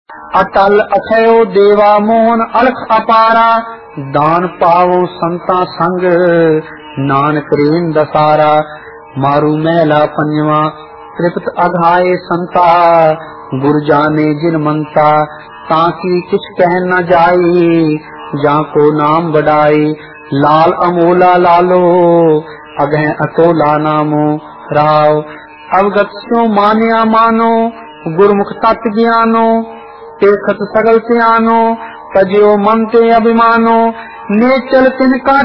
अटल अथयो देवा मोहन अलख अपारा, दान पावो संता संग नानक रेन दसारा। मारू मैला पंजवा तृप्त अघाए संता, गुर जाने जिन मनता ताकि कुछ कह न जाई, जाको नाम बढ़ाई। लाल अमोला लालो अगह अतोला नामो, राव अवगत स्यो मान्या मानो, गुरमुख तत् ज्ञानो। देखत सगल सियानो तजियो मन ते अभिमानो, नेचल तिनका